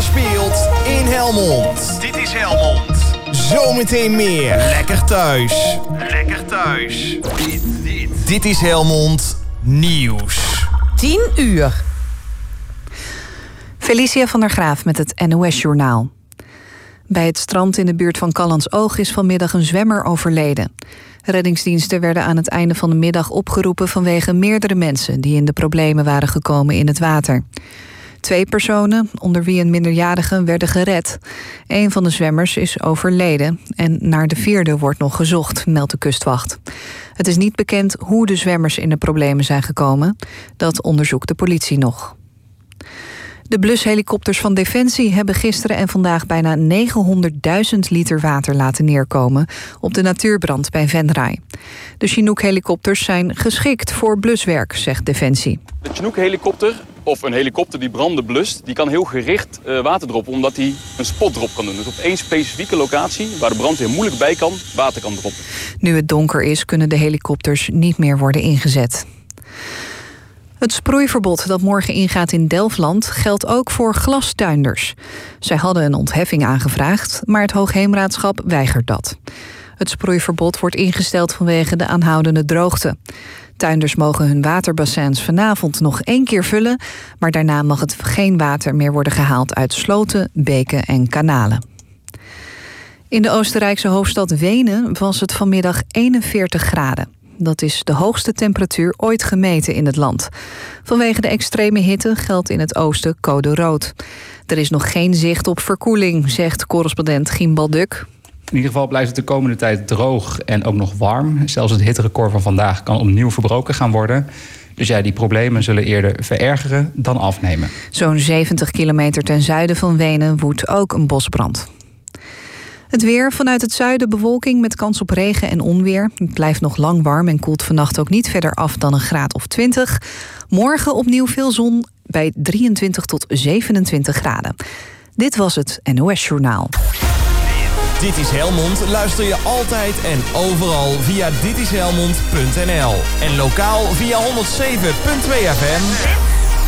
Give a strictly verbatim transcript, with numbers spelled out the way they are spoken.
speelt in Helmond. Dit is Helmond. Zometeen meer. Lekker thuis. Lekker thuis. Dit, dit. Dit is Helmond Nieuws. tien uur. Felicia van der Graaf met het N O S-journaal. Bij het strand in de buurt van Callantsoog is vanmiddag een zwemmer overleden. Reddingsdiensten werden aan het einde van de middag opgeroepen vanwege meerdere mensen die in de problemen waren gekomen in het water. Twee personen, onder wie een minderjarige, werden gered. Een van de zwemmers is overleden en naar de vierde wordt nog gezocht, meldt de kustwacht. Het is niet bekend hoe de zwemmers in de problemen zijn gekomen. Dat onderzoekt de politie nog. De blushelikopters van Defensie hebben gisteren en vandaag bijna negenhonderdduizend liter water laten neerkomen op de natuurbrand bij Venray. De Chinook-helikopters zijn geschikt voor bluswerk, zegt Defensie. De Chinook-helikopter, of een helikopter die branden blust, die kan heel gericht uh, water droppen, omdat hij een spotdrop kan doen. Dus op één specifieke locatie, waar de brandweer moeilijk bij kan, water kan droppen. Nu het donker is, kunnen de helikopters niet meer worden ingezet. Het sproeiverbod dat morgen ingaat in Delfland geldt ook voor glastuinders. Zij hadden een ontheffing aangevraagd, maar het Hoogheemraadschap weigert dat. Het sproeiverbod wordt ingesteld vanwege de aanhoudende droogte. Tuinders mogen hun waterbassins vanavond nog één keer vullen, maar daarna mag het geen water meer worden gehaald uit sloten, beken en kanalen. In de Oostenrijkse hoofdstad Wenen was het vanmiddag eenenveertig graden. Dat is de hoogste temperatuur ooit gemeten in het land. Vanwege de extreme hitte geldt in het oosten code rood. Er is nog geen zicht op verkoeling, zegt correspondent Gimbal Duk. In ieder geval blijft het de komende tijd droog en ook nog warm. Zelfs het hitterecord van vandaag kan opnieuw verbroken gaan worden. Dus ja, die problemen zullen eerder verergeren dan afnemen. Zo'n zeventig kilometer ten zuiden van Wenen woedt ook een bosbrand. Het weer, vanuit het zuiden bewolking met kans op regen en onweer. Het blijft nog lang warm en koelt vannacht ook niet verder af dan een graad of twintig. Morgen opnieuw veel zon bij drieëntwintig tot zevenentwintig graden. Dit was het N O S-journaal. Dit is Helmond luister je altijd en overal via dit is helmond punt n l. En lokaal via honderdzeven punt twee F M.